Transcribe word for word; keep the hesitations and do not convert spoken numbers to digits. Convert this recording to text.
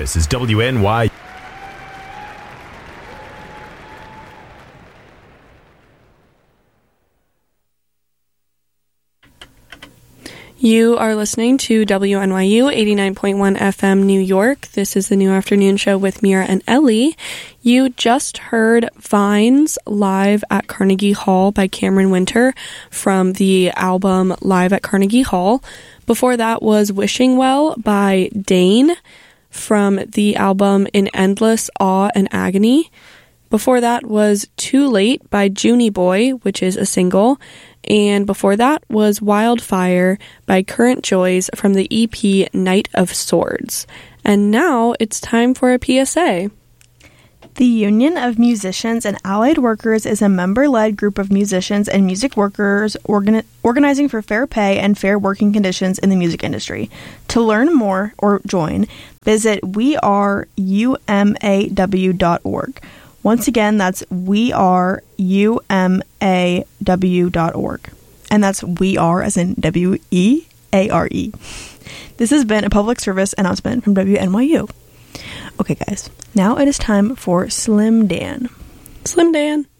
This is W N Y. You are listening to W N Y U eighty-nine point one F M New York. This is the New Afternoon Show with Mira and Ellie. You just heard Vines live at Carnegie Hall by Cameron Winter from the album Live at Carnegie Hall. Before that was Wishing Well by Dane from the album In Endless Awe and Agony. Before that was Too Late by Junie Boy, which is a single. And before that was Wildfire by Current Joys from the E P Knight of Swords. And now it's time for a P S A. The Union of Musicians and Allied Workers is a member-led group of musicians and music workers organi- organizing for fair pay and fair working conditions in the music industry. To learn more or join, visit we are u m a w dot org. Once again, that's we are u m a w dot org. And that's we are as in W E A R E. This has been a public service announcement from W N Y U. Okay, guys, now it is time for Slim Dan. Slim Dan.